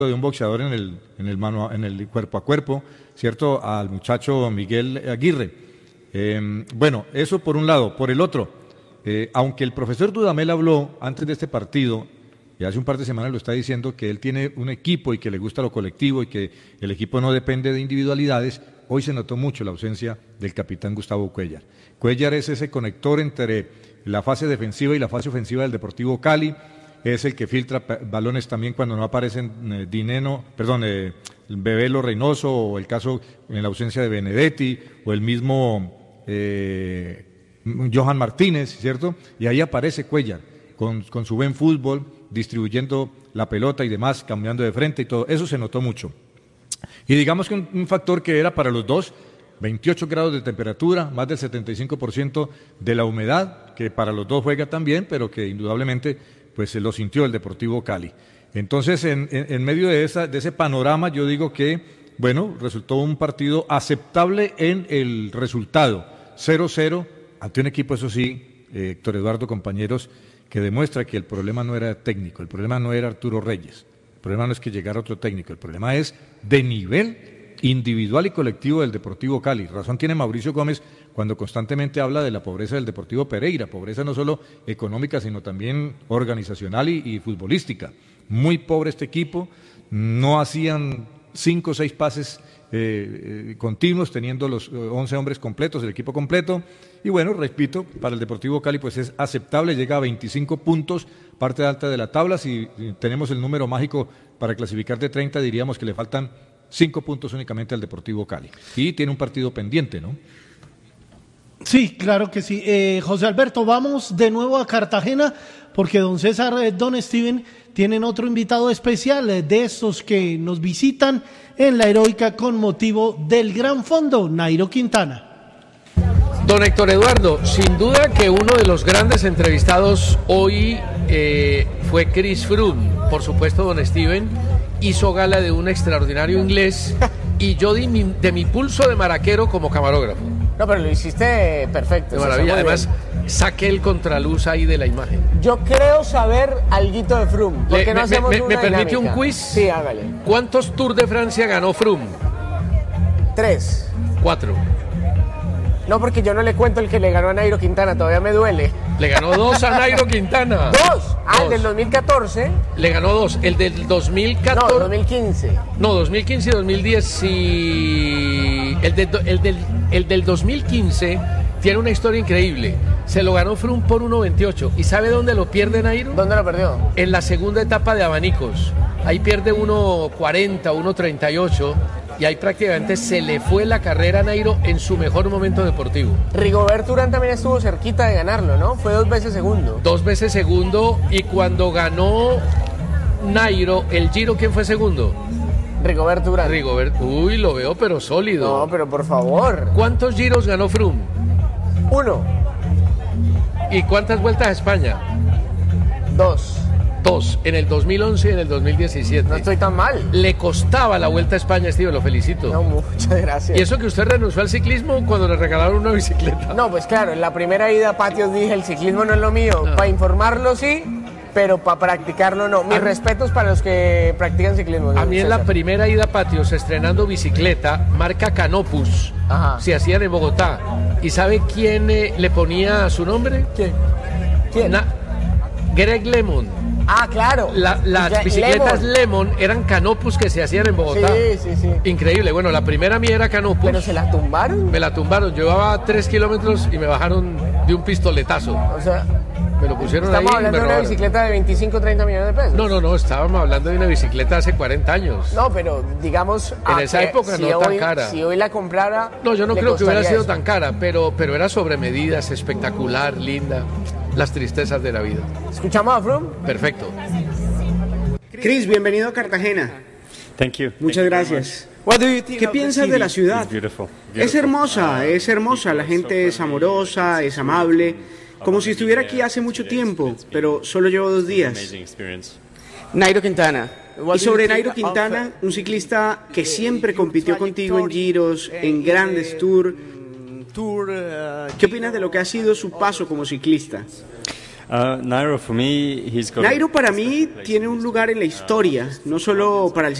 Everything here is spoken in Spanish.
de un boxeador en el cuerpo a cuerpo, ¿cierto? Al muchacho Miguel Aguirre. Bueno, eso por un lado. Por el otro, aunque el profesor Dudamel habló antes de este partido, y hace un par de semanas lo está diciendo, que él tiene un equipo y que le gusta lo colectivo y que el equipo no depende de individualidades, hoy se notó mucho la ausencia del capitán Gustavo Cuéllar. Cuéllar es ese conector entre la fase defensiva y la fase ofensiva del Deportivo Cali, es el que filtra balones también cuando no aparecen Bebelo Reynoso, o el caso en la ausencia de Benedetti, o el mismo Johan Martínez, ¿cierto? Y ahí aparece Cuéllar, con su buen fútbol, distribuyendo la pelota y demás, cambiando de frente y todo. Eso se notó mucho. Y digamos que un factor que era para los dos, 28 grados de temperatura, más del 75% de la humedad, que para los dos juega también, pero que indudablemente pues se lo sintió el Deportivo Cali. Entonces, en medio de ese panorama, yo digo que, bueno, resultó un partido aceptable en el resultado, 0-0, ante un equipo, eso sí, Héctor Eduardo, compañeros, que demuestra que el problema no era técnico, el problema no era Arturo Reyes, el problema no es que llegara otro técnico, el problema es de nivel individual y colectivo del Deportivo Cali. Razón tiene Mauricio Gómez cuando constantemente habla de la pobreza del Deportivo Pereira, pobreza no solo económica, sino también organizacional y futbolística. Muy pobre este equipo, no hacían 5 o 6 pases continuos, teniendo los 11 hombres completos, el equipo completo, y bueno, repito, para el Deportivo Cali pues es aceptable, llega a 25 puntos, parte alta de la tabla. Si tenemos el número mágico para clasificar de 30, diríamos que le faltan 5 puntos únicamente al Deportivo Cali, y tiene un partido pendiente, ¿no? Sí, claro que sí. José Alberto, vamos de nuevo a Cartagena, porque don César, don Steven, tienen otro invitado especial de estos que nos visitan en la Heroica con motivo del Gran Fondo, Nairo Quintana. Don Héctor Eduardo, sin duda que uno de los grandes entrevistados hoy fue Chris Froome. Por supuesto, don Steven hizo gala de un extraordinario inglés y yo di de mi pulso de maraquero como camarógrafo. No, pero lo hiciste perfecto. De maravilla, además saqué el contraluz ahí de la imagen. Yo creo saber alguito de Froome. ¿Por qué no hacemos una ¿Me permite dinámica? un quiz? Sí, hágale. ¿Cuántos Tours de Francia ganó Froome? 3. 4. No, porque yo no le cuento el que le ganó a Nairo Quintana, todavía me duele. Le ganó 2 a Nairo Quintana. ¿2? Ah, el del 2014. Le ganó 2. El del 2014. No, 2015. No, 2015 y 2010 sí. El del 2015 tiene una historia increíble. Se lo ganó Froome por 1.28. ¿Y sabe dónde lo pierde Nairo? ¿Dónde lo perdió? En la segunda etapa de Abanicos. Ahí pierde 1.40, 1.38. Y ahí prácticamente se le fue la carrera a Nairo en su mejor momento deportivo. Rigoberto Urán también estuvo cerquita de ganarlo, ¿no? Fue 2 veces segundo. 2 veces segundo, y cuando ganó Nairo el Giro, ¿quién fue segundo? Rigoberto Urán. Uy, lo veo pero sólido. No, pero por favor. ¿Cuántos Giros ganó Froome? 1. ¿Y cuántas vueltas a España? 2. 2, en el 2011 y en el 2017. No estoy tan mal. Le costaba la Vuelta a España, Steve, lo felicito. No, muchas gracias. ¿Y eso que usted renunció al ciclismo cuando le regalaron una bicicleta? No, pues claro, en la primera ida a Patios dije, el ciclismo no es lo mío. No. Para informarlo sí, pero para practicarlo no. Mis respetos para los que practican ciclismo. A mí en César. la primera ida a Patios, estrenando bicicleta, marca Canopus, se hacían en Bogotá. ¿Y sabe quién le ponía su nombre? ¿Quién? Greg LeMond. Ah, claro. Las bicicletas Lemon eran Canopus que se hacían en Bogotá. Sí. Increíble. Bueno, la primera mía era Canopus. ¿Pero se la tumbaron? Me la tumbaron. Llevaba 3 kilómetros y me bajaron de un pistoletazo. O sea, me lo pusieron ahí. ¿estamos hablando y me de una robaron. bicicleta de 25 o 30 millones de pesos? No. Estábamos hablando de una bicicleta hace 40 años. No, pero digamos... En esa época si no tan cara. Si hoy la comprara... No, yo no le creo que hubiera costaría sido eso. tan cara, pero era sobre medidas, espectacular, linda. Las tristezas de la vida. ¿Escuchamos a Froome? Perfecto. Chris, bienvenido a Cartagena. Thank you. Muchas gracias. ¿Qué piensas de la ciudad? Es hermosa, la gente es amorosa, es amable, como si estuviera aquí hace mucho tiempo, pero solo llevo 2 días. Nairo Quintana. Y sobre Nairo Quintana, un ciclista que siempre compitió contigo en giros, en grandes tours, ¿qué opinas de lo que ha sido su paso como ciclista? Nairo para mí tiene un lugar en la historia, no solo para el